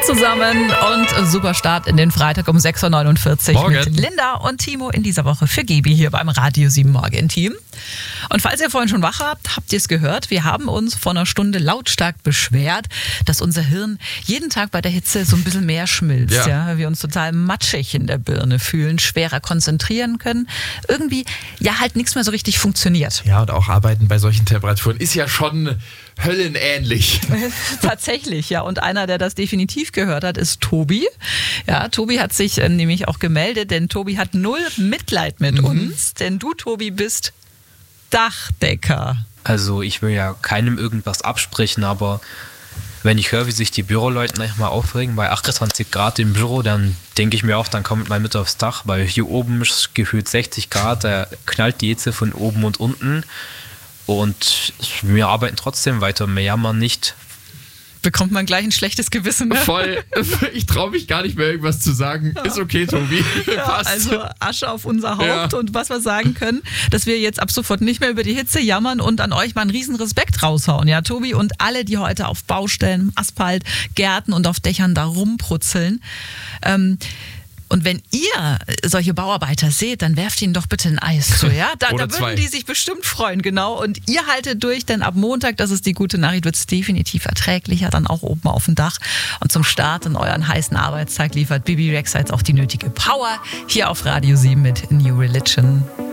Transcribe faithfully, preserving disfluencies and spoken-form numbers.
zusammen und super Start in den Freitag um sechs Uhr neunundvierzig Morgen. mit Linda und Timo in dieser Woche für Gebi hier beim Radio sieben Morgen Team. Und falls ihr vorhin schon wach habt, habt ihr es gehört, wir haben uns vor einer Stunde lautstark beschwert, dass unser Hirn jeden Tag bei der Hitze so ein bisschen mehr schmilzt. Ja. Ja, wir uns total matschig in der Birne fühlen, schwerer konzentrieren können. Irgendwie ja halt nichts mehr so richtig funktioniert. Ja, und auch Arbeiten bei solchen Temperaturen ist ja schon höllenähnlich. Tatsächlich, ja. Und einer, der das definitiv gehört hat, ist Tobi. Ja, Tobi hat sich äh, nämlich auch gemeldet, denn Tobi hat null Mitleid mit mhm. uns. Denn du, Tobi, bist Dachdecker. Also ich will ja keinem irgendwas absprechen, aber wenn ich höre, wie sich die Büroleute manchmal aufregen bei achtundzwanzig Grad im Büro, dann denke ich mir auch, dann kommt mal mit aufs Dach, weil hier oben ist gefühlt sechzig Grad, da knallt die Hitze von oben und unten. Und wir arbeiten trotzdem weiter, wir jammern nicht. Bekommt man gleich ein schlechtes Gewissen, ne? Voll. Ich traue mich gar nicht mehr, irgendwas zu sagen. Ist okay, Tobi. Ja, Passt. also Asche auf unser Haupt. Ja. Und was wir sagen können, dass wir jetzt ab sofort nicht mehr über die Hitze jammern und an euch mal einen riesen Respekt raushauen. Ja, Tobi und alle, die heute auf Baustellen, Asphalt, Gärten und auf Dächern da rumprutzeln. Ähm, Und wenn ihr solche Bauarbeiter seht, dann werft ihnen doch bitte ein Eis zu, ja? Da, Oder da würden zwei. die sich bestimmt freuen, genau. Und ihr haltet durch, denn ab Montag, das ist die gute Nachricht, wird es definitiv erträglicher, dann auch oben auf dem Dach. Und zum Start in euren heißen Arbeitstag liefert Bibi Rexha jetzt auch die nötige Power hier auf Radio sieben mit New Religion.